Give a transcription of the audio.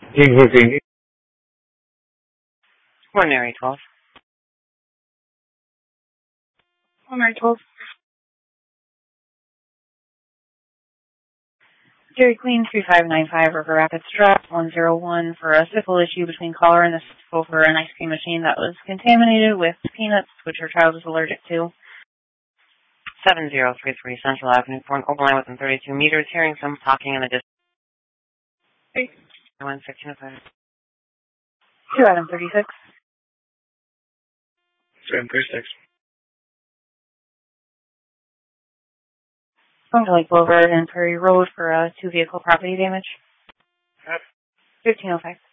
Including Ordinary 12. Ordinary 12. Dairy Queen 3595 River Rapids Drive 101 for a civil issue between caller and the over an ice cream machine that was contaminated with peanuts, which her child is allergic to. 7033 Central Avenue for an overline within 32 meters. Hearing some talking in the distance. 1605. 2 Adam 36. 736. Going to Lake Boulevard and Prairie Road for 2 vehicle property damage. 1505.